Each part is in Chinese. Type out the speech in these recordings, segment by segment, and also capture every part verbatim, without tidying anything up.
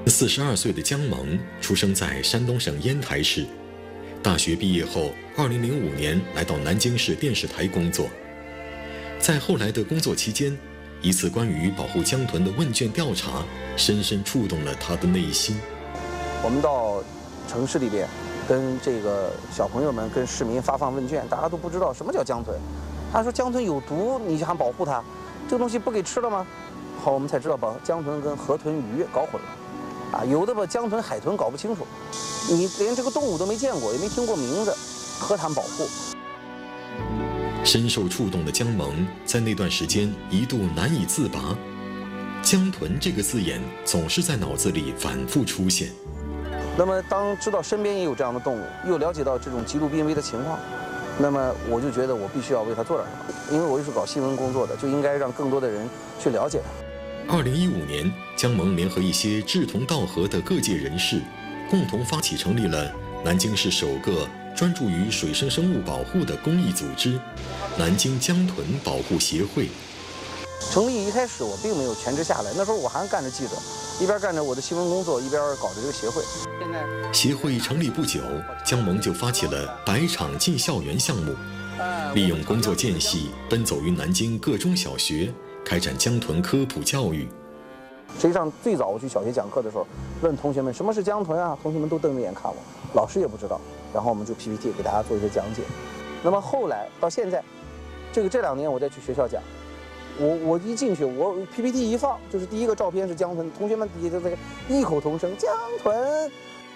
四十二岁的姜萌出生在山东省烟台市，大学毕业后，二零零五年来到南京市电视台工作。在后来的工作期间，一次关于保护江豚的问卷调查，深深触动了他的内心。 我们到城市里边，跟这个小朋友们、跟市民发放问卷，大家都不知道什么叫江豚。他说江豚有毒，你还保护它，这个东西不给吃了吗？好，我们才知道把江豚跟河豚、鱼搞混了。啊，有的把江豚、海豚搞不清楚，你连这个动物都没见过，也没听过名字，何谈保护？ 深受触动的姜萌在那段时间一度难以自拔，江豚这个字眼总是在脑子里反复出现。 那么，当知道身边也有这样的动物，又了解到这种极度濒危的情况，那么我就觉得我必须要为它做点什么，因为我又是搞新闻工作的，就应该让更多的人去了解它。 二零一五年，姜萌联合一些志同道合的各界人士，共同发起成立了南京市首个专注于水生生物保护的公益组织——南京江豚保护协会。 成立一开始，我并没有全职下来，那时候我还干着记者，一边干着我的新闻工作，一边搞着这个协会。现在协会成立不久，姜萌就发起了百场进校园项目，利用工作间隙奔走于南京各中小学，开展江豚科普教育。 实际上，最早我去小学讲课的时候，问同学们什么是江豚啊，同学们都瞪着眼看我，老师也不知道。然后我们就 P P T 给大家做一些讲解。那么后来到现在，这个这两年我再去学校讲，我我一进去，我 P P T 一放，就是第一个照片是江豚，同学们底下就这个异口同声江豚。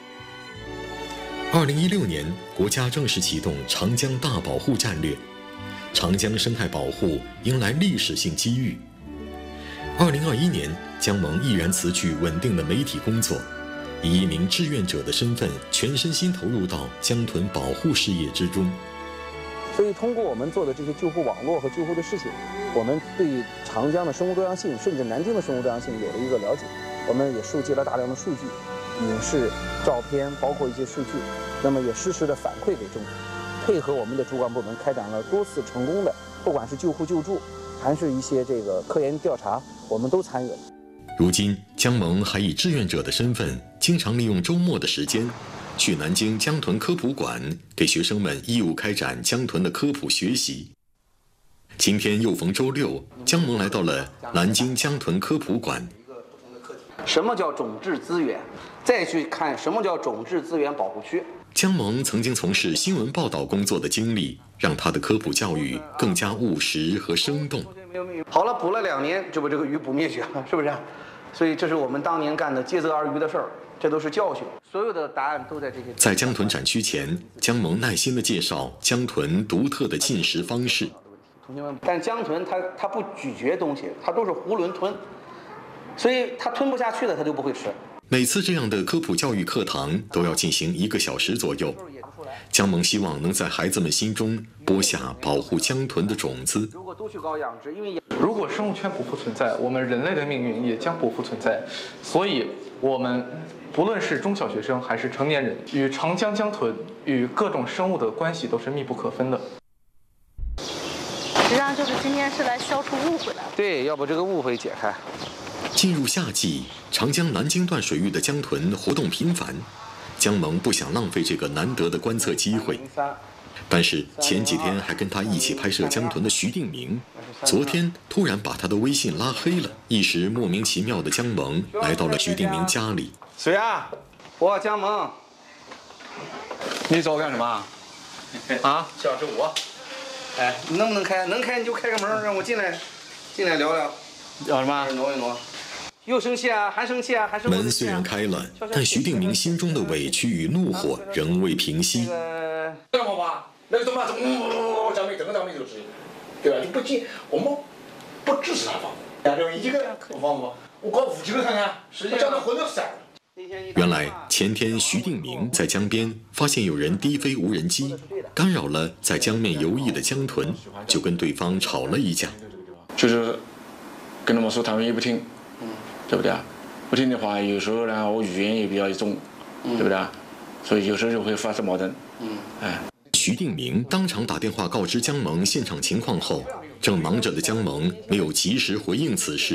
二零一六年，国家正式启动长江大保护战略，长江生态保护迎来历史性机遇。二零二一年，姜萌毅然辞去稳定的媒体工作，以一名志愿者的身份，全身心投入到江豚保护事业之中。 所以，通过我们做的这些救护网络和救护的事情，我们对长江的生物多样性，甚至南京的生物多样性有了一个了解。我们也收集了大量的数据、影视、照片，包括一些数据，那么也实时的反馈给政府，配合我们的主管部门开展了多次成功的，不管是救护救助，还是一些这个科研调查，我们都参与了。 如今，姜萌还以志愿者的身份，经常利用周末的时间，去南京江豚科普馆给学生们义务开展江豚的科普学习。今天又逢周六，姜萌来到了南京江豚科普馆。 什么叫种质资源？再去看什么叫种质资源保护区。 姜萌曾经从事新闻报道工作的经历，让他的科普教育更加务实和生动。 好了，捕了两年，就把这个鱼捕灭绝了，是不是？所以这是我们当年干的竭泽而渔的事儿，这都是教训。所有的答案都在这些。 在江豚展区前，姜萌耐心地介绍江豚独特的进食方式。 同学们，但江豚它它不咀嚼东西，它都是囫囵吞，所以它吞不下去的它就不会吃。 每次这样的科普教育课堂都要进行一个小时左右。姜萌希望能在孩子们心中播下保护江豚的种子。 如果都去搞养殖，因为如果生物圈不复存在，我们人类的命运也将不复存在。所以，我们不论是中小学生还是成年人，与长江江豚与各种生物的关系都是密不可分的。 实际上就是今天是来消除误会了。 对，要把这个误会解开。 进入夏季，长江南京段水域的江豚活动频繁，姜萌不想浪费这个难得的观测机会。但是前几天还跟他一起拍摄江豚的徐定明，昨天突然把他的微信拉黑了。一时莫名其妙的姜萌来到了徐定明家里。 谁啊？我姜萌。 你找我干什么？啊？ 小是我。哎，你能不能开？能开你就开个门，让我进来，进来聊聊。 要什么？ 挪一挪。又生气啊，还生气啊，还生气啊。 门虽然开了，但徐定明心中的委屈与怒火仍未平息。 那个妈妈，那个东妈，嗯，咱们整个咱们就是，对吧？就不进，我们不支持他放，对吧？一个不放不，我搞五几个看看，我叫他混到散了。 原来前天徐定明在江边发现有人低飞无人机，干扰了在江面游弋的江豚，就跟对方吵了一架。 就是跟他们说，他们也不听。对不对啊？不听的话，有时候呢，我语言也比较重，对不对啊？所以有时候就会发生矛盾。嗯，哎。 徐定明当场打电话告知姜萌现场情况后，正忙着的姜萌没有及时回应此事。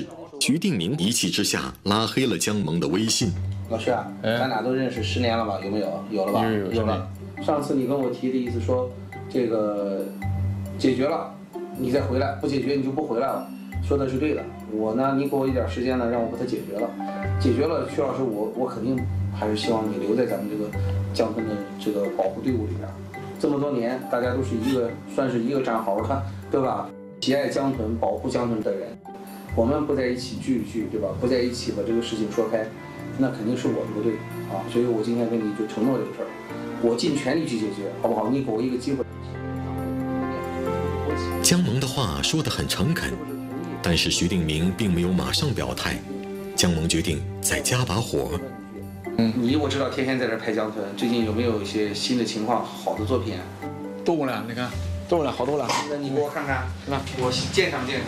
徐定明一气之下拉黑了姜萌的微信。 老徐啊，咱俩都认识十年了吧？有没有？有了吧？ 有有有了。上次你跟我提的意思说，这个解决了，你再回来；不解决你就不回来了。说的是对的。我呢，你给我一点时间呢，让我把它解决了。解决了，徐老师，我我肯定还是希望你留在咱们这个姜昆的这个保护队伍里边。这么多年，大家都是一个算是一个战壕的，对吧？喜爱姜豚、保护姜豚的人，我们不在一起聚一聚，对吧？不在一起把这个事情说开，那肯定是我的不对啊。所以我今天跟你就承诺这个事儿，我尽全力去解决，好不好？你给我一个机会。 姜萌的话说得很诚恳，但是徐定明并没有马上表态。姜萌决定再加把火。 嗯，你我知道天天在这拍姜豚，最近有没有一些新的情况、好的作品？ 多了，你看，多了，好多了。 那你给我看看，那我鉴赏鉴赏。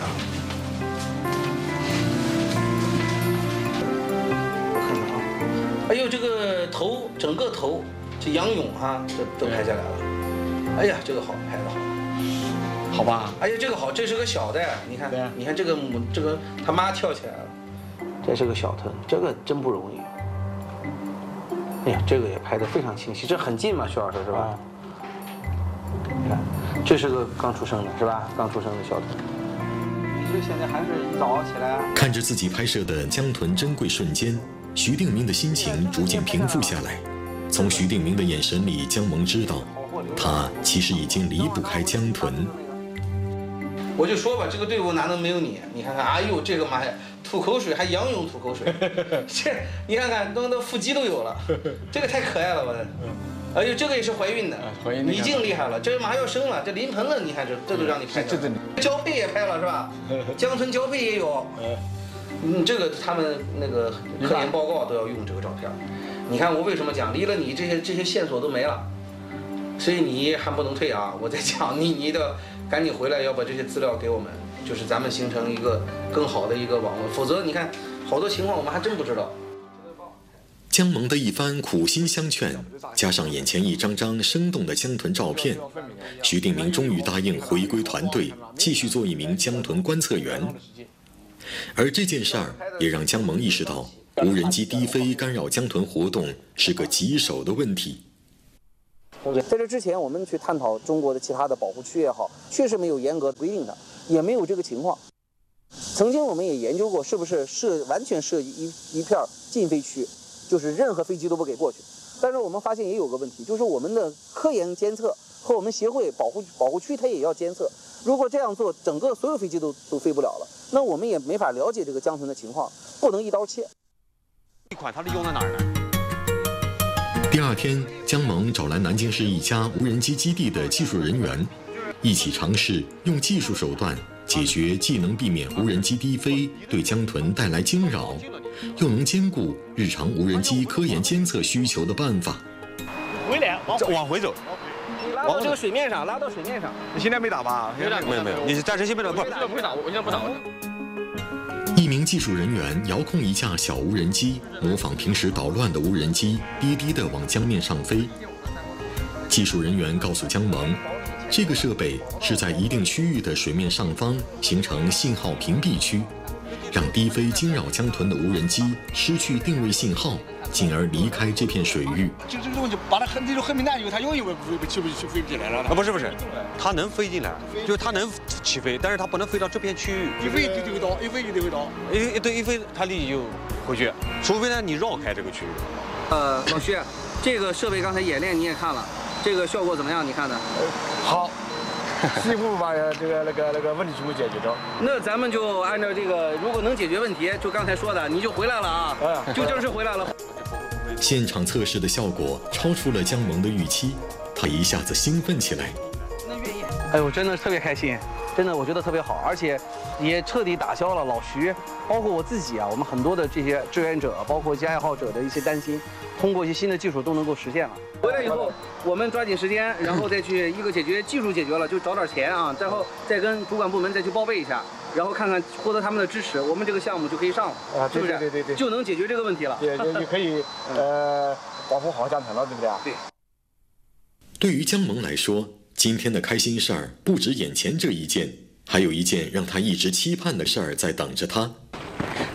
我看看啊，哎呦，这个头，整个头，这仰泳哈，这都拍下来了。哎呀，这个好，拍的好， 好吧？ 哎呀，这个好，这是个小的，你看，你看这个母，这个他妈跳起来了，这是个小豚，这个真不容易。哎呀，这个也拍得非常清晰，这很近嘛，徐老师是吧？你看，这是个刚出生的，是吧？刚出生的小豚。你这现在还是一早起来。 看着自己拍摄的姜豚珍贵瞬间，徐定明的心情逐渐平复下来。从徐定明的眼神里，姜萌知道，他其实已经离不开姜豚。 我就说吧，这个队伍哪能没有你？你看看，哎呦，这个妈呀，吐口水还仰泳吐口水，这你看看，弄到腹肌都有了，这个太可爱了，我的。哎呦，这个也是怀孕的， 怀孕已经厉害了，这马上要生了，这临盆了，你看这这都让你拍的，交配也拍了是吧？姜豚交配也有，嗯，这个他们那个科研报告都要用这个照片。你看我为什么讲，离了你这些这些线索都没了，所以你还不能退啊！我在讲你你得赶紧回来，要把这些资料给我们，就是咱们形成一个更好的一个网络，否则你看好多情况我们还真不知道。 姜萌的一番苦心相劝，加上眼前一张张生动的姜豚照片，徐定明终于答应回归团队，继续做一名姜豚观测员。而这件事儿也让姜萌意识到，无人机低飞干扰姜豚活动是个棘手的问题。 在这之前，我们去探讨中国的其他的保护区也好，确实没有严格规定的，也没有这个情况。曾经我们也研究过，是不是设完全设一一片禁飞区，就是任何飞机都不给过去。但是我们发现也有个问题，就是我们的科研监测和我们协会保护保护区它也要监测。如果这样做，整个所有飞机都都飞不了了，那我们也没法了解这个姜豚的情况，不能一刀切。 这款它是用在哪儿呢？ 第二天，姜萌找来南京市一家无人机基地的技术人员，一起尝试用技术手段解决既能避免无人机低飞对姜豚带来惊扰，又能兼顾日常无人机科研监测需求的办法。 回来，往回走。 你拉到这个水面上，拉到水面上。 你现在没打吧？没有没有，你暂时先别打，不， 现在不会打，我现在不打。 一名技术人员遥控一架小无人机，模仿平时捣乱的无人机，低低地往江面上飞。技术人员告诉姜萌，这个设备是在一定区域的水面上方形成信号屏蔽区，让低飞惊扰姜豚的无人机失去定位信号，进而离开这片水域。 就这种就把它很这种很明显，就它永远不不起不起飞不进来了。 啊，不是不是，它能飞进来，就是它能起飞，但是它不能飞到这片区域。 一飞就就会到，一飞就会到。 一对一飞，它立即就回去，除非呢你绕开这个区域。 呃，老徐，这个设备刚才演练你也看了，这个效果怎么样？你看的？ 好。几乎把这个那个那个问题全部解决掉。 那咱们就按照这个，如果能解决问题，就刚才说的，你就回来了啊，嗯、就正式回来了。 现场测试的效果超出了姜萌的预期，他一下子兴奋起来。 那愿意。哎呦，真的特别开心，真的我觉得特别好，而且也彻底打消了老徐，包括我自己啊，我们很多的这些志愿者，包括一些爱好者的一些担心，通过一些新的技术都能够实现了。回来以后，我们抓紧时间，然后再去一个解决技术解决了，就找点钱啊，然后再跟主管部门再去报备一下，然后看看获得他们的支持，我们这个项目就可以上了， 啊， 是不是？ 对对对对， 就能解决这个问题了。 也也也可以呃保护好姜豚了，对不对？ 对。 对于姜萌来说，今天的开心事儿不止眼前这一件，还有一件让他一直期盼的事儿在等着他。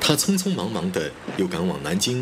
他匆匆忙忙地又赶往南京